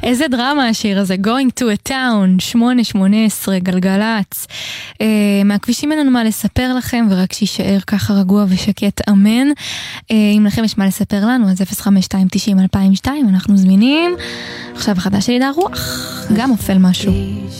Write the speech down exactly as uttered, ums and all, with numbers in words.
איזה דרמה השיר הזה, Going to a Town, שמונה שמונה עשרה, גלגלץ. אה, מהכבישים אין לנו מה לספר לכם, ורק שישאר ככה רגוע ושקט, אמן. אה, אם לכם יש מה לספר לנו, אז אפס חמש שתיים תשעים אלפיים ושתיים, אנחנו זמינים. עכשיו החדש של ידע רוח, גם אופל משהו.